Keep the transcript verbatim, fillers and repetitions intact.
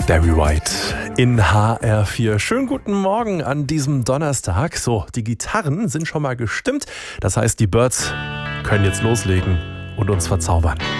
Barry White in H R vier. Schönen guten Morgen an diesem Donnerstag. So, die Gitarren sind schon mal gestimmt. Das heißt, die Birds können jetzt loslegen und uns verzaubern.